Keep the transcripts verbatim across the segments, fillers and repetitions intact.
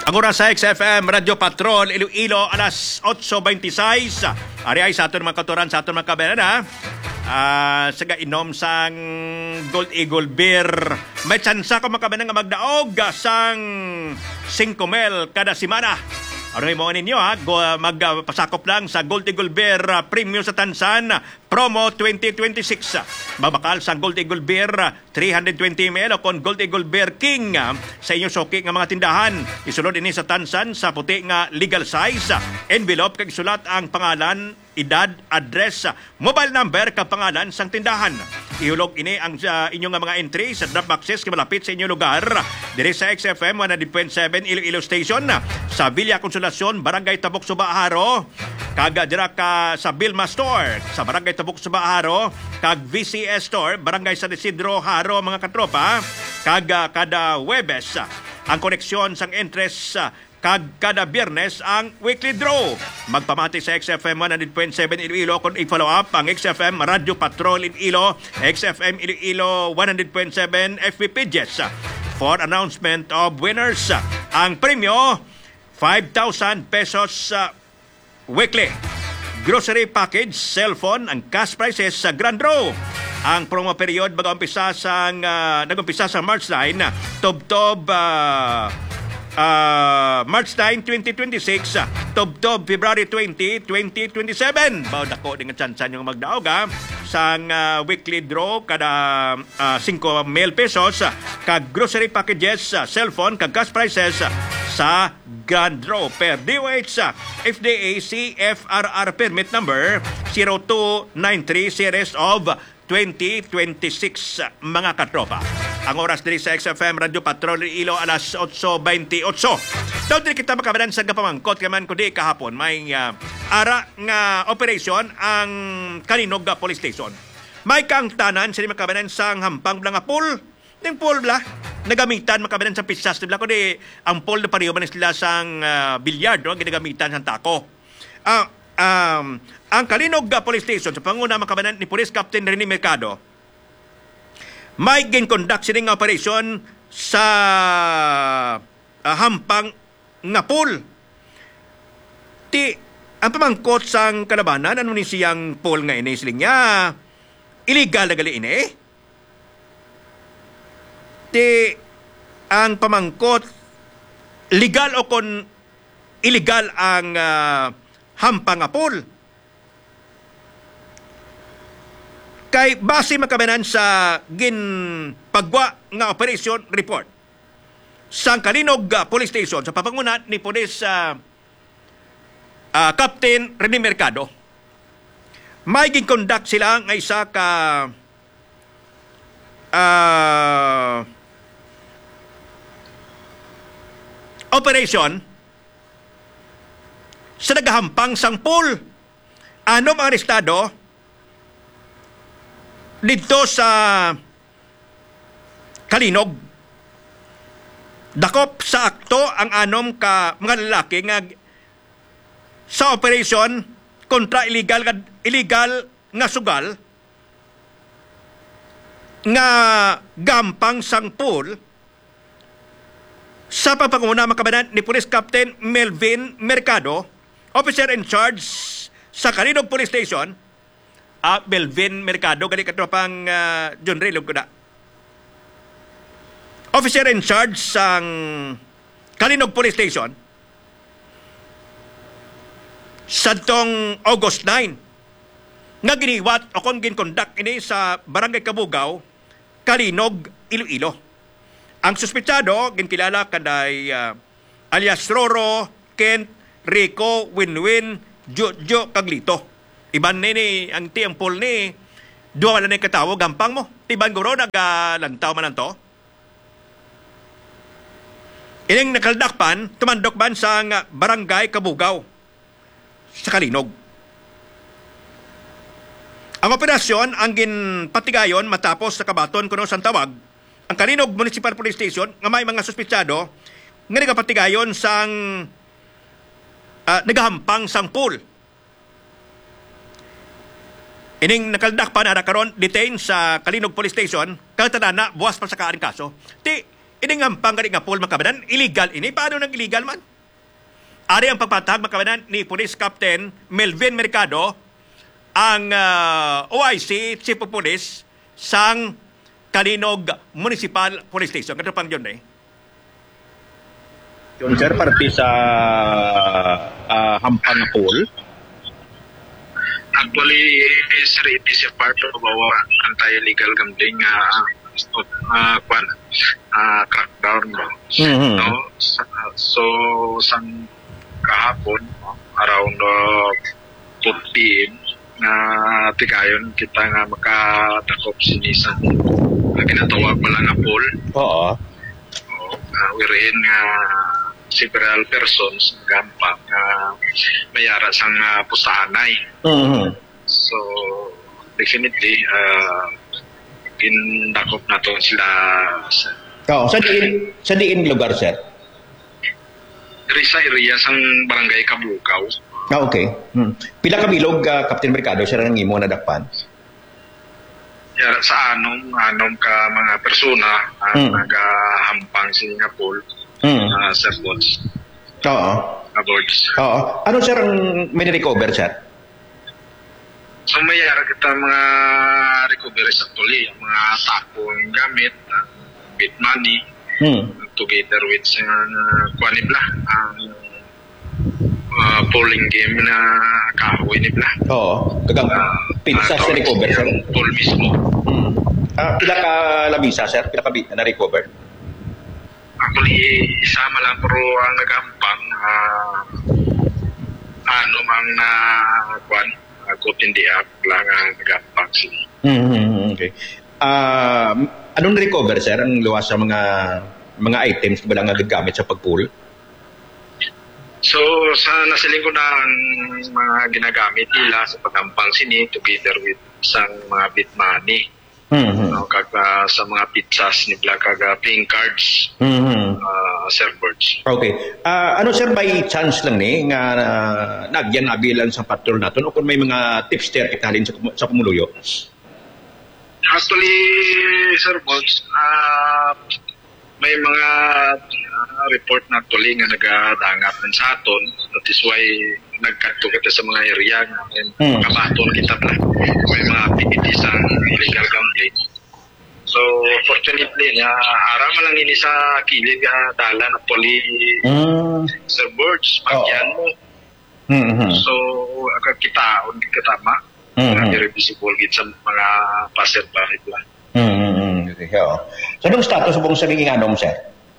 Ang oras sa X F M, Radio Patrol, Iloilo, alas eight twenty-six. Ari ay sa aton mga katuran, sa aton mga kabayan, ha? Uh, sa gainom sang Gold Eagle Beer. May tsansa ko mga kabayan nga magdaog sang five mil kada simana. Ano yung mga ninyo, ha? Go, magpasakop lang sa Gold Eagle Beer uh, Premium sa Tansan Promo twenty twenty-six. Babakal sa Gold Eagle Beer three hundred twenty milliliters o kon Gold Eagle Beer King uh, sa inyong soki nga mga tindahan. Isulod ini sa Tansan sa puti nga legal size. Envelope kag isulat ang pangalan, edad, address, mobile number kag pangalan sang tindahan. Ihulog ini ang uh, inyong mga entry sa drop boxes nga malapit sa inyong lugar. Diri sa X F M one hundred point seven Iloilo Station sa Villa Consolacion, Barangay Tabok, Subaaharo. Kag dira ka sa Bilma Store sa Barangay Tabok, Subaaharo. Kag V C S Store, Barangay San Isidro, Haro, mga katropa. Kag uh, kada Webes ang koneksyon sang interest uh, kag kada Biyernes ang weekly draw. Magpamati sa X F M one hundred point seven Iloilo kung i-follow up ang X F M Radio Patrol Iloilo, X F M Iloilo one hundred point seven F B pages for announcement of winners. Ang premyo, five thousand pesos uh, weekly. Grocery package, cellphone, ang cash prices sa Grand Draw. Ang promo period mag-umpisa sa uh, nag-umpisa sa March nine, Tob-Tob uh, Uh, March nine, twenty twenty-six, Tob-Tob February twentieth, twenty twenty-seven. Bawad ako din ang tsansan yung magdaog, ha? Sang uh, weekly draw kada uh, five mil pesos kag grocery packages, uh, cellphone kag cash prices uh, sa Grand Draw per D O H uh, F D A C F R R permit number zero two nine three series of twenty twenty-six, mga katropa. Ang oras diri sa X F M Radio Patrol Iloilo, alas eight twenty-eight. Daw din kita makabanan sa kapamangkot kaman kundi kahapon may uh, ara nga operation ang Kalinog Police Station. May kang tanan sila makabanan sa hampang bla nga pool. Ning pool bla nagamitan makabanan sa pisas bla kundi ang pool na pariyo man sila sang uh, bilyard, no, ginagamitan sa tako. Ah, uh, um, ang Kalinog Police Station sa panguna makabanan ni Police Captain Rene Mercado, may gin-conduct sining operation sa uh, hampang nga pool. Ti, ang pamangkot sang kalabanan, ano ni siyang pool nga ini siling niya? Illegal na gali ini? Ti, ang pamangkot, legal o kon illegal ang uh, hampang nga pool? Kay base makabanan sa ginpagwa nga operation report sa Kalinog Police Station sa papanguna ni Police uh, uh, Captain Rene Mercado, may gin-conduct sila nga isa ka uh, operation sa nagahampang sang pool. Ano ang arestado dito sa Kalinog? Dakop sa akto ang anom ka mga lalaki nga sa operation kontra illegal illegal nga sugal nga gampang sang pool sa papanguna makabanan ni Police Captain Melvin Mercado, officer in charge sa Kalinog Police Station. Ah, Melvin Mercado, gali katropang uh, John Ray Lugkuda. Officer in charge sang Kalinog Police Station sa tong August nine nga giniwat o kung gin-conduct ini sa Barangay Kabugaw, Kalinog, Iloilo. Ang suspetsado, ginkilala kanday uh, alias Roro, Kent, Rico, Winwin, Jojo, Kaglito. Iban ni ang tiyang pool ni duwa na ni katawo gampang mo. Tiban guro nagalantaw man to. Ining nakaldakpan tumandok ban sa Barangay Kabugaw sa Kalinog. Ang operasyon ang ginpatigayon matapos sa kabaton kuno sang tawag ang Kalinog Municipal Police Station nga may mga suspetsado nga nagapatigayon sang uh, nagahampang sang pool. Ining nakaldak pa na karon detain sa Kalinog Police Station, kagtana na buwas pa sa kaan kaso. Ti Ini nga pang nga pool makabanan, illegal ini. Paano nang illegal man? Ari ang pagpatag makabanan ni Police Captain Melvin Mercado, ang uh, O I C, Chief of Police, sang Kalinog Municipal Police Station. Kato pang yun eh. Yun, sir, parte sa uh, hampang na pool. Actually, sir, it is a part of our anti-illegal gambling uh, uh, kwan, uh, crackdown. No? Mm-hmm. No? So, so, sang kahapon, around uh, two p m, na uh, tigayon kita nga makatakop sinisan. Uh, ginatawag mo lang nga pool. Oo. Uh, wherein nga uh, several persons gampang uh, mayara sang uh, pustahanay. Mm-hmm. So definitely uh, gindakop na to sila sa Oo. Sa diin, sa diin lugar, sir? diri sa area sang barangay Kabukaw. Ah, okay. Hmm. Pila ka bilog, uh, Captain Mercado, sir, ang imo nadakpan? Yara sa anom anom ka mga persona uh, Mm. nagahampang sa Singapore. Mm. Uh, sa boats. Oo. Aboards. Oo. Ano, sir, ang may recover, sir? So mayara kita mga recoveries actually, ang mga takong gamit, ang bit money, Hmm. together with sa uh, kuanibla, ang uh, polling game na kahoy nibla. Oo. Kagang Uh, pizza sa recover, sir? Poll mismo. Hmm. Ah, pila ka lamisa, sir? Pila ka bi- na recover? Actually, isama lang pero ang nagampang uh, ano mang na kuan, uh, kutindiak lang ang nagampang sila. Hmm. Okay. Ah, anong recover, sir? Ang luwas sa mga mga items ba lang nga gagamit sa pagpool? So, sa nasiling ko na ang mga ginagamit nila sa pagampang sini together with isang mga bit money. Hmm. No, kag uh, sa mga pizzas ni Black kag uh, playing cards, Hmm. uh, servers. Okay. Ah, ano, sir, by chance lang ni nga uh, nagyan abilan sa patrol naton o kung may mga tipster italin sa sa kumuluyo? Actually, Sir Bogs, uh, may mga uh, report na actually nga nagadangat man sa aton. That is why nagkadto kita sa mga area nga Hmm. makabaton kita pala. May mga activities sa illegal gambling. So, fortunately, niya, arama lang ini sa kilid uh, dalan actually Hmm. Sir Bogs, pagyan mo. Hmm. So, agad kita, undi katama. Mhm. Very visible gid sa mga passerby lang. Hmm. Okay. Oo. So, anong status mong saging anom, sir?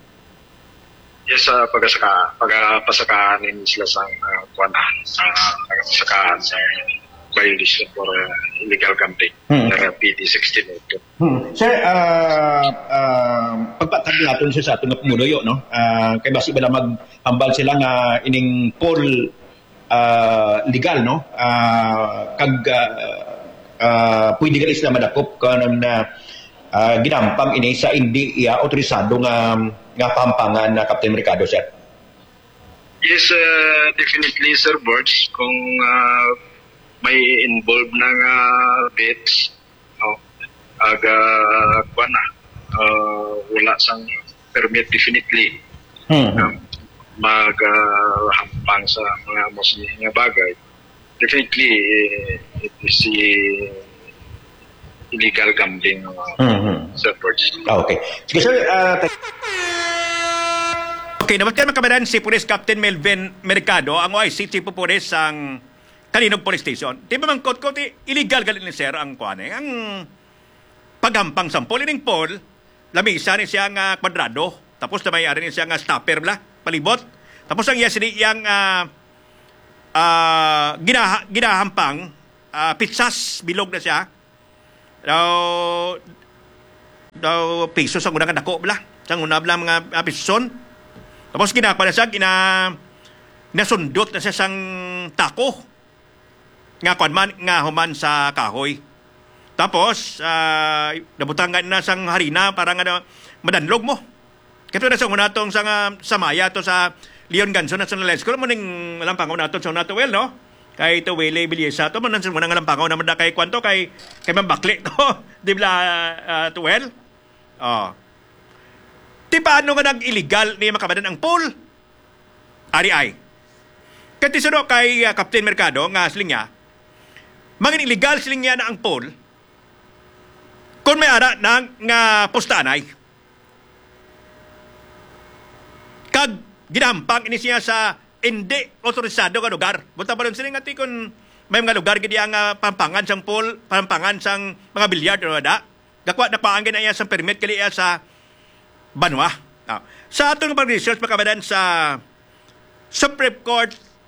Yes, uh, pagasaka, pagapasakahan din sila sa uh, kuwanan, sa pagapasakahan sa violation for uh, illegal gambling, Hmm. na P D sixteen oh two. Hmm. Sir, ah uh, pagpatag natin siya sa atong pumuloyo, no? Ah, kay basi bala maghambal sila nga ining poll ah, legal, no? Ah, kag ah, ah, pwede ka sila madakop kanon na ah, ginampang ini sa hindi iya otorisado nga nga pampangan na Captain Mercado, sir. Yes, uh, definitely, Sir Birds, kung uh, may involved ng uh, bets, no? Aga, kuwan na, uh, wala sang permit definitely. Hmm. Um, maghampang sa mga Muslim nga bagay, definitely eh, it is eh, illegal gambling uh, Mhm. sa birds. Ah, okay. Sige, sir. ah, te- Okay, nabatyan makabaran si Police Captain Melvin Mercado, ang O I C Chief of Police ang Kalinog Police Station. Di ba mang kot-kot, illegal galit ni sir ang kuwane, ang paghampang sampol ining pol, lamisa ni siya nga kwadrado, tapos na may-ari ni siya nga stopper bla, palibot. Tapos ang iya sini yang uh, uh, ginaha, ginahampang uh, pizzas, bilog na siya. Daw daw piso sa unang dako bla. Sa una bla mga uh, pison. Tapos ginapa na siya, gina, nasundot na siya sang tako. Nga kwan man, nga human sa kahoy. Tapos, uh, nabutangan na sang harina para nga madanlog mo. Kito na sa una tong sa, sa Maya to sa Leon Ganso na sa Nalesco. Mo ning lampangaw na to sa una to well, no? Kay to Wele Biliesa to, man sa una nga lampangaw naman na kay kwanto, kay, kay Mambakli to. Di ba, uh, to well? Oh. Ti paano nga nag-illegal ni makabanan ang pool? Ari ay. Kati suno kay uh, Captain Mercado nga siling niya, mangin illegal siling niya na ang pool kung may ara ng nga postanay. Kag ginampang ini siya sa hindi otorisado nga lugar. Bunta pa rin siling nga ti kung may mga lugar gidi ang uh, pampangan sang pool, pampangan sang mga bilyard o da. Dakwa na paangin na iya sang permit kali iya sa banwa. Ah. Sa atong pag-research makabadan sa Supreme Court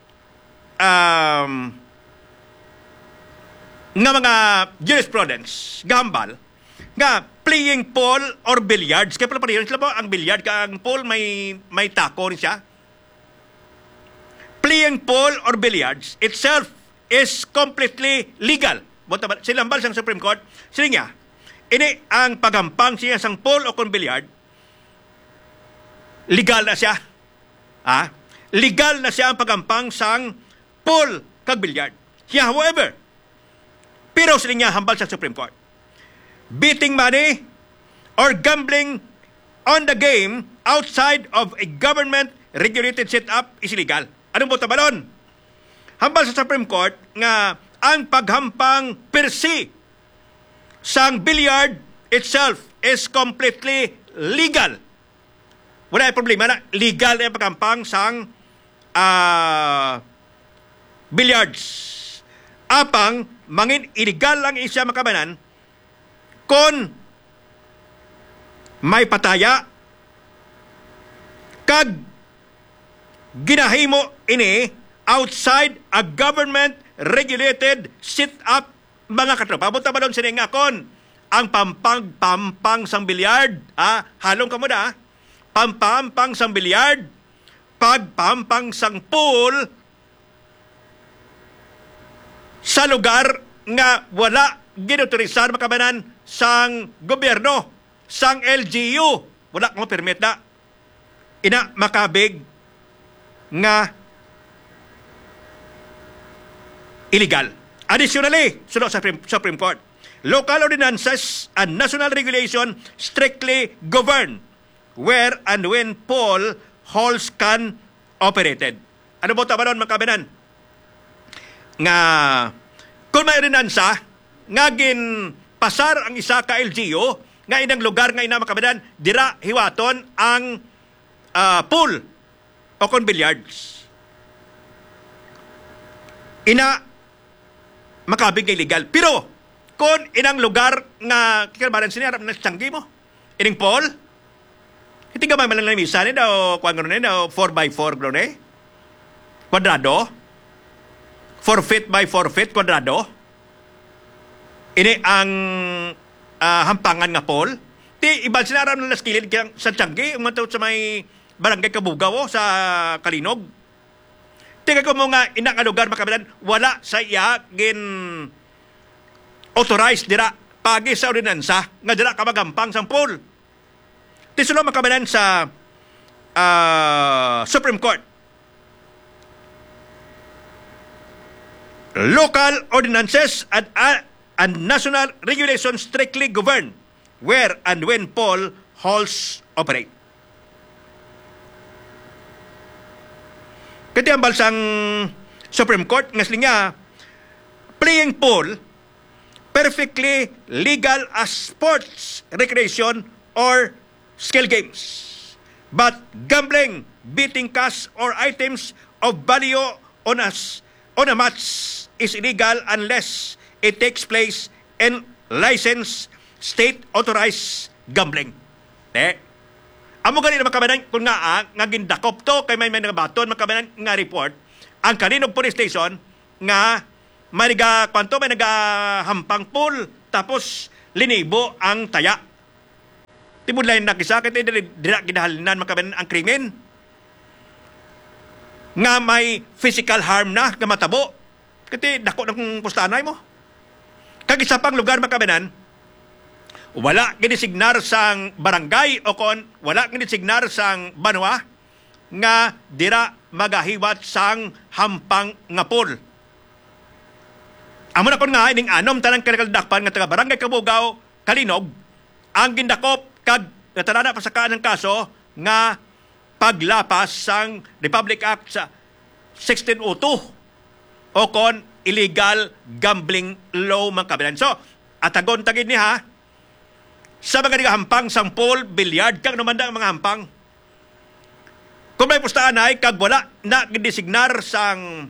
um, nga mga jurisprudence, gambal, nga playing pool or billiards. Kaya pala pa rin sila po, ang billiard ka ang pool may, may tako rin siya. Playing pool or billiards itself is completely legal. Silambal sa Supreme Court, sila niya, ini ang pagampang siya sang pool o kung billiard, legal na siya. Ah? Legal na siya ang pagampang sang pool kag billiard. Yeah, however, pero sila niya hambal sa Supreme Court. Betting money or gambling on the game outside of a government-regulated setup is illegal. Anong buta ba nun? Hambal sa Supreme Court nga ang paghampang per se sang billiard itself is completely legal. Wala yung problema na legal na yung paghampang sang uh, billiards. Apang mangin illegal lang isya makabanan kung may pataya kag ginahimo ini outside a government-regulated sit-up mga katropa. Punta ba doon sininga kon ang pampang-pampang sang bilyard, ah, halong ka mo na, pampampang sang bilyard, pagpampang sang pool, sa lugar nga wala ginuturisar makabanan sang gobyerno, sang L G U, wala kong permit na, ina makabig nga illegal. Additionally, sunod sa Supreme, Supreme Court, local ordinances and national regulation strictly govern where and when pool halls can operated. Ano ba tama nun, makabinan? Nga, kung may ordinansa, nga gin pasar ang isa ka L G U, nga inang lugar nga ina makabinan, dira hiwaton ang uh, pool o kon billiards. Ina makabig nga illegal. Pero, kung inang lugar nga kikalbaran sinarap na tiyanggi mo, ining pool, hindi ka ba malang namisa ni daw, kung ano na, four by four gano ni? Kwadrado? four feet by four feet, kwadrado? Ini ang uh, hampangan nga pool. Di, iba sinarap na naskilid sa tiyanggi, umatawad sa may barangay Kabugaw sa Kalinog. Tingnan ko mo nga inang lugar makabilan, wala sa iya gin authorized dira pagi sa ordinansa nga dira ka magampang sang pool. Tisulo makabilan sa uh, Supreme Court. Local ordinances and, uh, and national regulations strictly govern where and when pool halls operate. Kati ang balsang Supreme Court, ngasli nga, playing pool, perfectly legal as sports, recreation, or skill games. But gambling, beating cash, or items of value on, us, on a match is illegal unless it takes place in licensed, state-authorized gambling. Eh? Amo ganito makabanan, kung nga ah, nga gindakop to, kay may may baton, makabanan nga report, ang kaninog police station, nga may naga, kwanto, may nagahampang pool, tapos linibo ang taya. Timudlayan na kisakit, eh, dira ginahalinan makabanan ang krimen. Nga may physical harm na, nga matabo. Kasi dako ng pustanay mo. Kag isa pang lugar makabanan, wala ginisignar sang barangay o kon wala ginisignar sang banwa nga dira magahiwat sang hampang nga pool. Amo na kon nga ining anom tanang kalakaldakpan nga taga barangay Kabugaw, Kalinog, ang gindakop kag nga tanana pasakaan ng kaso nga paglapas sang Republic Act sa sixteen oh two o kon illegal gambling law mga kabilan. So, atagon tagid ni ha, sa mga hampang sampol, bilyard, kang naman ang mga hampang. Kung may pustaan ay, kag wala na gidesignar sang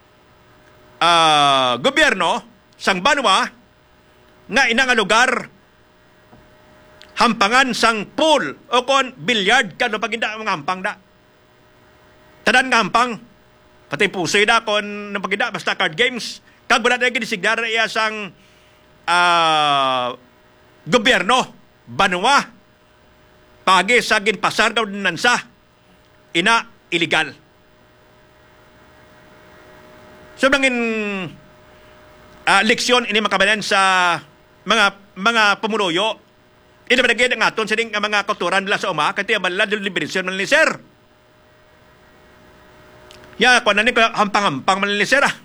uh, gobyerno, sang banwa, nga inang lugar, hampangan sang pool o kon bilyard, kang napaginda ang mga hampang da. Tanan nga hampang, pati pusoy da kon napaginda, basta card games, kag wala na gidesignar iya sang uh, gobyerno, banwa, pagi sa ginpasar daw nansa, ina illegal. So nangin uh, leksyon ini makabalan sa mga mga pumuloyo. Ina ba naging nga aton sa ding mga kulturan nila sa uma kaya bala liberasyon man ni sir. Ya ko nani hampang-hampang man ni sir. Ah.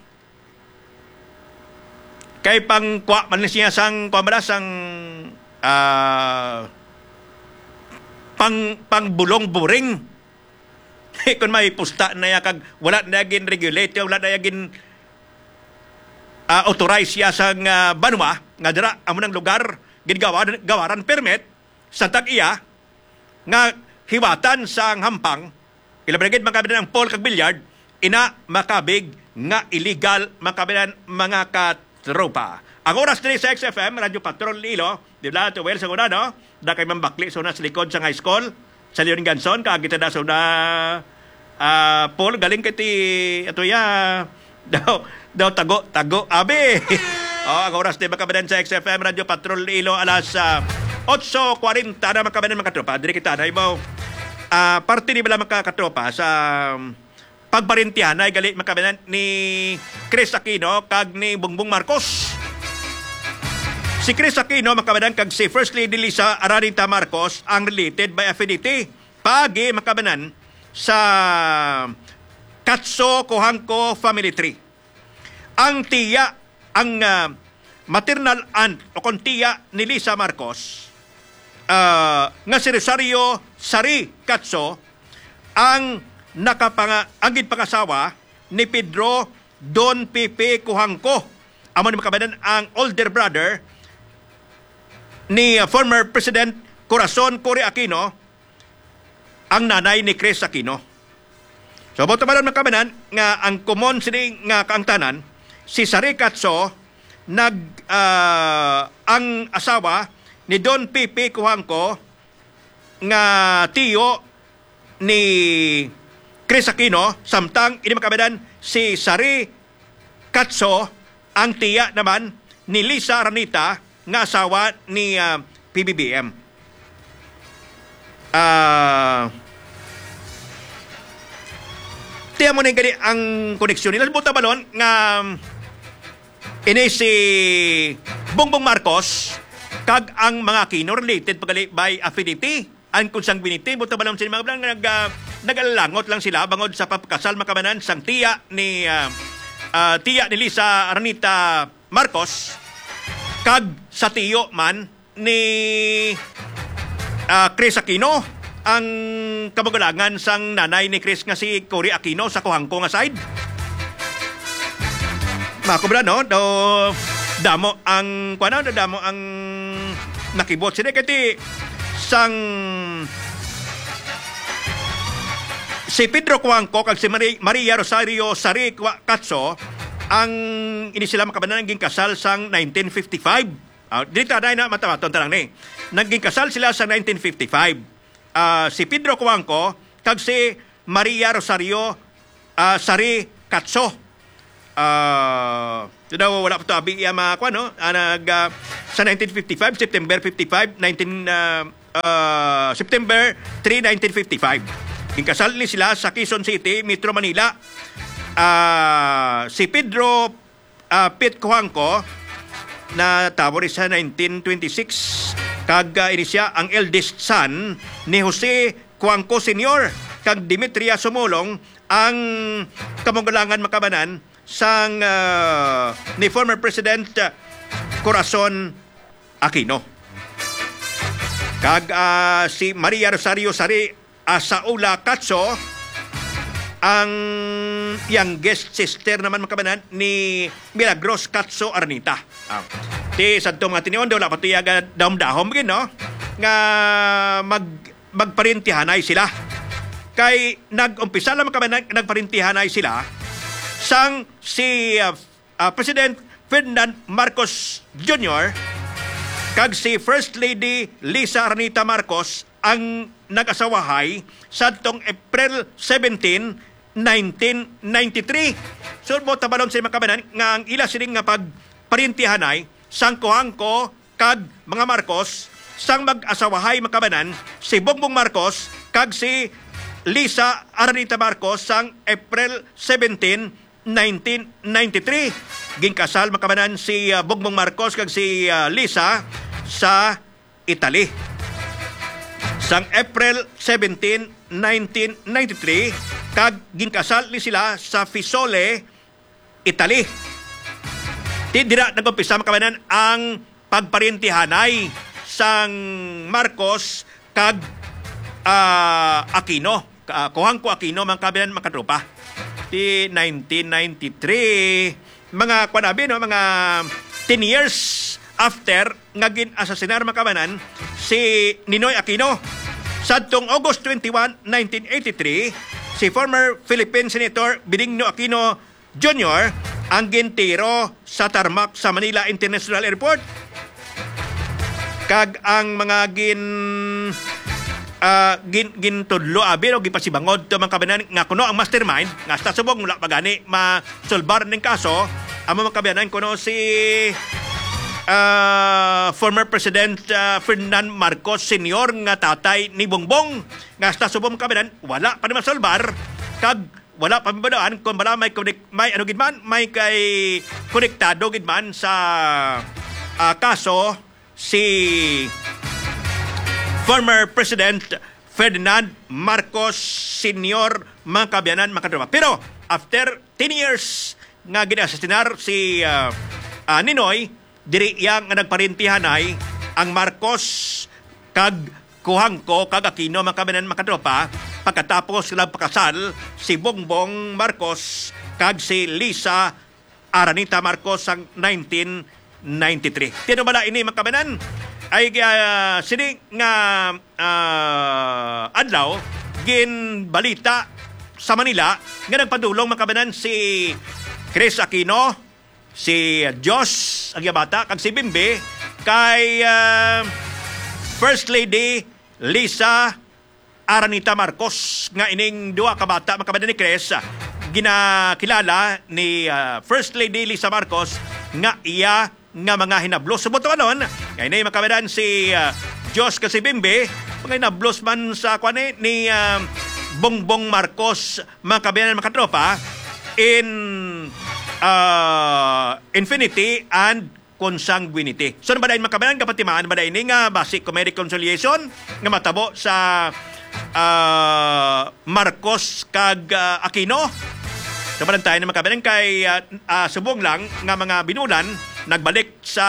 Kay pang kwa man siya sang kwa sang uh, pang pang bulong buring. Kung may pusta na yakag wala na yagin regulate, wala na yagin uh, authorize siya sa uh, banwa, nga dira amo ng lugar gingawaran gawaran permit sa tag-iya nga hiwatan sa hampang ilabragid makabilan ng pool kag bilyard ina makabig nga illegal makabilan mga katropa. Ang oras din sa X F M Radio Patrol Ilo di la to well sa una no da kay mambakli so na sa likod sa high school sa Leon Ganson kagita da so na uh, Paul galing kiti ato ya daw daw tago tago abi. Oh, ang oras din makabadan sa X F M Radio Patrol Ilo alas uh, eight forty na makabadan mga katropa. Diri kita na ibaw uh, parte ni bala mga katropa sa um, pagbarintihan ay gali makabadan ni Chris Aquino kag ni Bongbong Marcos. Si Chris Aquino makabanan kag si First Lady Lisa Aranita Marcos ang related by affinity. Pagi makabanan sa Katso Kohangko Family Tree. Ang tiya, ang uh, maternal aunt o kon tiya ni Lisa Marcos uh, nga si Rosario Sari Katso ang nakapanga ang pangasawa ni Pedro Don Pepe Kohangko. Amo ni makabanan ang older brother ni uh, former President Corazon Cory Aquino, ang nanay ni Chris Aquino. So, boto ba lang makabanan nga ang common sini nga kaangtanan, si Sari Katso, nag, uh, ang asawa ni Don Pepe Kohangko, nga tiyo ni Chris Aquino, samtang ini makabanan si Sari Katso, ang tiya naman ni Lisa Aranita, nga asawa ni uh, P B B M. Ah... Uh, tiya mo na yung ang koneksyon nila. Buta balon nga ini si Bongbong Marcos kag ang mga Aquino related pagali by affinity and consanguinity. Buta balon sila mga blang nag, uh, nag-alangot lang sila bangod sa papakasal makabanan sang tiya ni uh, uh, tiya ni Lisa Aranita Marcos kag sa tiyo man ni uh, Chris Aquino ang kamagalangan sang nanay ni Chris nga si Cory Aquino sa Kohangko nga side. Makobra no, do damo ang kuano, damo ang nakibot sila kati sang si Pedro Kohangko kag si Maria Rosario Sari Katso ang ini sila makabanan naging kasal sang nineteen fifty-five. Uh, dito na na matamaton tarang ni. Naging kasal sila sa nineteen fifty-five. Uh, si Pedro Kohangko kag si Maria Rosario uh, Sari Katso. Uh, daw wala pa to abi ya mga kuan no. Uh, nag uh, sa nineteen fifty-five September fifty-five nineteen uh, uh, September third nineteen fifty-five. Ginkasal ni sila sa Quezon City, Metro Manila. Uh, si Pedro uh, Pete Kohangko na tabo rin sa nineteen twenty-six kag uh, ini siya ang eldest son ni Jose Kohangko Senior kag Demetria Sumolong ang kamunggalangan makabanan sang uh, ni former President uh, Corazon Aquino. Kag uh, si Maria Rosario Sari Asaula Katso, ang youngest sister naman makabanan ni Milagros Katso Arnita. Ah. Ti sadto mga tinion daw wala pa tiyaga dahom-dahom gin no nga mag magparintihanay sila. Kay nag-umpisa lang makabanan nagparintihanay sila sang si uh, uh, President Ferdinand Marcos Junior kag si First Lady Lisa Arnita Marcos ang nag-asawahay sadtong April seventeenth, nineteen ninety-three. So mo tabalon sa makabanan nga ang ila sining nga pagparintihanay sang Kuhangko kag mga Marcos sang mag-asawahay makabanan si Bongbong Marcos kag si Lisa Arnita Marcos sang April seventeenth, nineteen ninety-three. Ginkasal makabanan si uh, Bongbong Marcos kag si uh, Lisa sa Italy. Sang April seventeenth, nineteen ninety-three, kag ginkasal ni sila sa Fiesole, Italy. Di dira nag-umpisa makabanan ang pagparintihanay sang Marcos kag uh, Aquino. Uh, Kuhangko Aquino makabanan makatropa. Di nineteen ninety-three, mga kwanabi no, mga ten years after nga gin-asasinar makabanan si Ninoy Aquino. Sadtong August twenty-first, nineteen eighty-three, si former Philippine Senator Benigno Aquino Junior ang gintiro sa tarmac sa Manila International Airport. Kag ang mga gin uh, gin gintudlo abi o gipasibangod to mga kabanan nga kuno ang mastermind nga sa subong mula pagani masolbar ning kaso ang mga kabanan kuno si uh, former President uh, Ferdinand Marcos Senior nga tatay ni Bongbong nga sa subong mga kabanan wala pa ni masolbar kag wala pa mabadaan kung bala may connect, may ano gid man may kay konektado gid man sa uh, kaso si former President Ferdinand Marcos Senior mga kabayanan makatropa. Pero after ten years nga ginasasinar si uh, uh, Ninoy, diri yang nga nagparintihanay ang Marcos kag Kuhangko kag Aquino mga kabayanan makatropa pagkatapos sila pakasal si Bongbong Marcos kag si Lisa Aranita Marcos ang nineteen ninety-three. Tino bala ini mga kabayanan ay uh, sini nga uh, adlaw gin balita sa Manila nga nagpadulong makabanan si Chris Aquino, si Josh ang bata kag si Bimbe kay uh, First Lady Lisa Aranita Marcos nga ining duha ka bata makabanan ni Chris ginakilala ni uh, First Lady Lisa Marcos nga iya nga mga hinablos. Subot naman nun, kaya na yung makabadan si uh, Diyos kasi Bimbe, mga hinablos man sa kwane ni uh, Bongbong Marcos, mga kabayanan makatropa, in uh, infinity and consanguinity. So, nabadayin makabayanan, kapatimaan, nabadayin nga basic comedic reconciliation, nga matabo sa uh, Marcos kag uh, Aquino. Nabadayin tayo na makabayanan kay uh, uh, subong lang nga mga binulan, nagbalik sa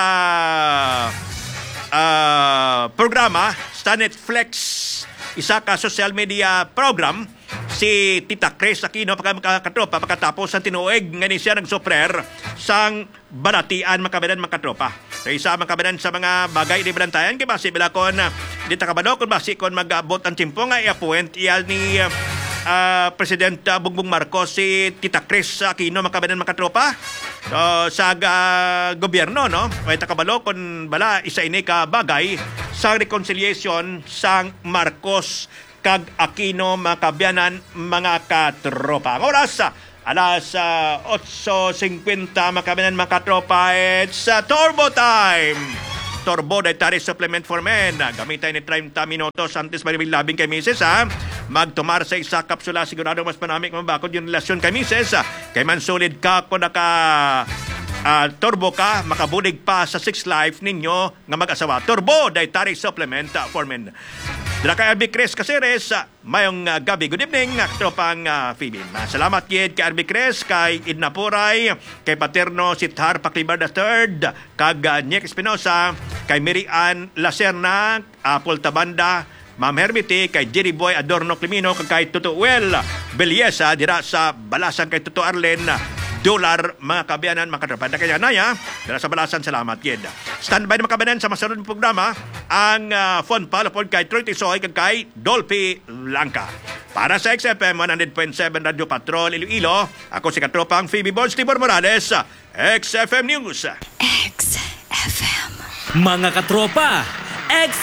uh, programa sa Netflix, isa ka social media program si Tita Chris Aquino pagkakatropa pagkatapos ang tinuig nga ni siya nagsoprer sang balatian makabadan makatropa. So isa makabadan sa mga bagay di balantayan kay basi bila kon di ta kabalo kon basi kon mag-abot ang timpo nga i-appoint iyal ni uh, President uh, Bongbong Marcos si Tita Chris Aquino makabadan makatropa. So, sa uh, gobyerno, no? May takabalo kung bala isa ini ka bagay sa reconciliation sang Marcos kag Aquino makabiyanan mga katropa. Ang oras, alas uh, eight fifty makabiyanan mga katropa. It's uh, Turbo Time! Turbo Dietary Supplement for Men. Gamitin ni thirty minutos antes maribig labing kay Mises ha. Magtumar sa isa kapsula sigurado mas panamik mabakod yung relasyon kay Mises. Kay man solid ka kung naka uh, turbo ka, makabulig pa sa six life ninyo nga mag-asawa. Turbo Dietary Supplement for Men. Dila kay R B Cres Caceres, uh, mayong uh, gabi. Good evening, uh, tropang uh, Phoebe. Uh, salamat kid kay R B Cres, kay Idna Puray, kay Paterno Sithar Paclibar the third, kag uh, Nick Espinosa, kay Mary Ann Lacerna, Apol Tabanda, Ma'am Hermity, kay Jerry Boy Adorno Climino, kay Tuto Well Beliesa, dira sa Balasan kay Tuto Arlen, dolar mga kabayanan, mga katrapan. Na kaya naya, dira sa Balasan, salamat kid. Standby na mga kabayanan sa masunod ng programa, ang uh, phone palapod kay Troy Tisoy, kag kay Dolphy Blanca. Para sa X F M one hundred point seven Radio Patrol Iloilo, ako si katropang Phoebe Bonds Tibor Morales, X F M News. X F M. Mga katropa, X